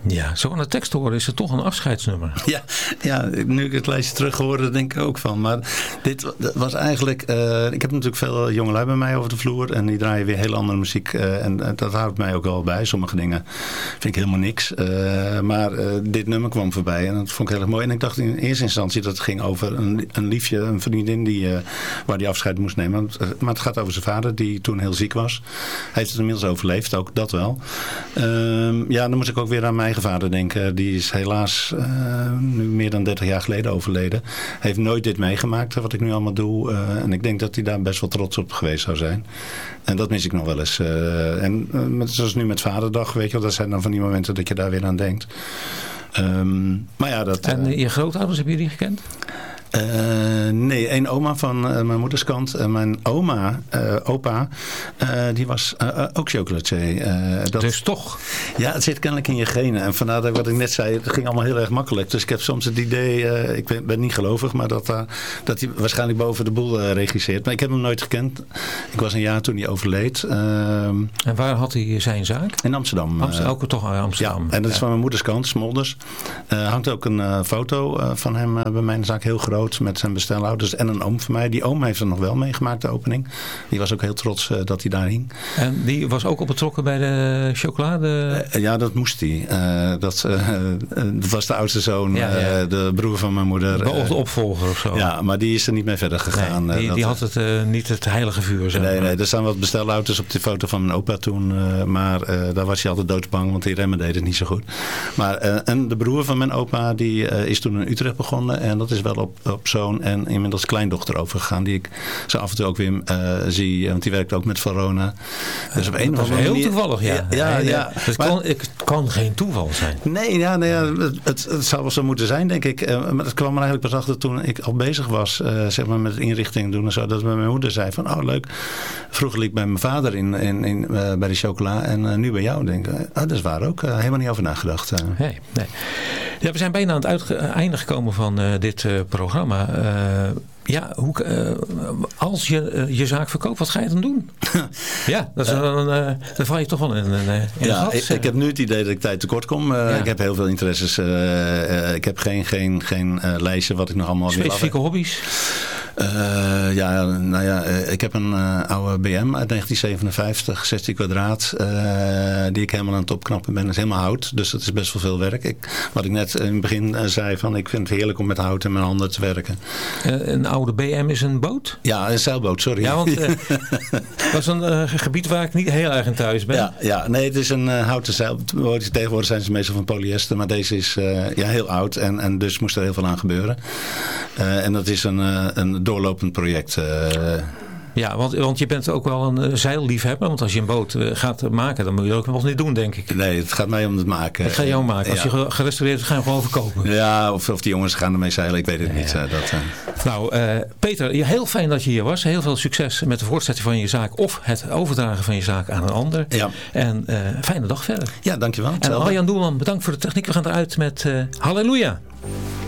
Ja, zo aan de tekst horen is het toch een afscheidsnummer. Ja, nu ik het lijstje terug hoorde, denk ik ook van. Maar dit was eigenlijk... ik heb natuurlijk veel jongelui bij mij over de vloer. En die draaien weer heel andere muziek. En dat houdt mij ook wel bij. Sommige dingen vind ik helemaal niks. Maar dit nummer kwam voorbij. En dat vond ik heel erg mooi. En ik dacht in eerste instantie dat het ging over een liefje, een vriendin waar die afscheid moest nemen. Maar het gaat over zijn vader, die toen heel ziek was. Hij heeft het inmiddels overleefd, ook dat wel. Dan moest ik ook weer aan mijn eigen vader denken. Die is helaas nu meer dan 30 jaar geleden overleden. Hij heeft nooit dit meegemaakt, wat ik nu allemaal doe. En ik denk dat hij daar best wel trots op geweest zou zijn. En dat mis ik nog wel eens. Zoals nu met Vaderdag, weet je wel. Dat zijn dan van die momenten dat je daar weer aan denkt. En je grootouders, heb je die gekend? Nee, één oma van mijn moeders kant. Mijn opa, die was ook chocolatier. Dus toch? Ja, het zit kennelijk in je genen. En vandaar dat wat ik net zei, het ging allemaal heel erg makkelijk. Dus ik heb soms het idee, ik ben niet gelovig, maar dat hij waarschijnlijk boven de boel regisseert. Maar ik heb hem nooit gekend. Ik was een jaar toen hij overleed. En waar had hij zijn zaak? In Amsterdam. Ook toch in Amsterdam. Ja, en dat is van mijn moeders kant, Smolders. Hangt ook een foto van hem bij mijn zaak, heel groot. Met zijn bestelouders en een oom van mij. Die oom heeft er nog wel meegemaakt, de opening. Die was ook heel trots dat hij daar hing. En die was ook al betrokken bij de chocolade? Ja, dat moest hij. Dat was de oudste zoon, de broer van mijn moeder. De opvolger of zo? Ja, maar die is er niet mee verder gegaan. Nee, die had niet het heilige vuur. Nee, er staan wat bestelauto's op de foto van mijn opa toen. Maar daar was hij altijd doodsbang, want die remmen deden het niet zo goed. Maar, en de broer van mijn opa, die is toen in Utrecht begonnen. En dat is wel op zoon en inmiddels kleindochter overgegaan. Die ik zo af en toe ook weer zie. Want die werkt ook met Verona. Dus op een of andere heel manier, toevallig, ja. Het kan geen toeval zijn. Nee, het zou wel zo moeten zijn, denk ik. Maar het kwam er eigenlijk pas achter toen ik al bezig was. Zeg maar met inrichting doen en zo. Dat mijn moeder zei van, leuk. Vroeger liep ik bij mijn vader bij de chocola. En nu bij jou, denk ik. Dat is waar ook. Helemaal niet over nagedacht. Nee. Ja, we zijn bijna aan het einde gekomen van dit programma. Als je je zaak verkoopt, wat ga je dan doen? Ja, dan val je toch wel in een gat. Ik heb nu het idee dat ik tijd tekort kom. Ik heb heel veel interesses. Ik heb geen lijstje wat ik nog allemaal wil. Specifieke hobby's? Ik heb een oude BM uit 1957, 16 kwadraat, die ik helemaal aan het opknappen ben. Dat is helemaal hout, dus dat is best wel veel werk. Wat ik net in het begin zei, van ik vind het heerlijk om met hout en mijn handen te werken. Een oude BM is een boot? Ja, een zeilboot, sorry. Ja, want dat is een gebied waar ik niet heel erg in thuis ben. Nee, het is een houten zeilboot. Tegenwoordig zijn ze meestal van polyester, maar deze is heel oud en dus moest er heel veel aan gebeuren. En dat is een doorlopend project. Ja, want je bent ook wel een zeilliefhebber. Want als je een boot gaat maken, dan moet je dat ook nog niet doen, denk ik. Nee, het gaat mij om het maken. Het gaat jou maken. Als je gerestaureerd is, ga je hem gewoon verkopen. Ja, of die jongens gaan ermee zeilen, ik weet het niet. Nou, Peter, heel fijn dat je hier was. Heel veel succes met de voortzetting van je zaak of het overdragen van je zaak aan een ander. Ja. En fijne dag verder. Ja, dankjewel. En Arjan Doelman, bedankt voor de techniek. We gaan eruit met Halleluja.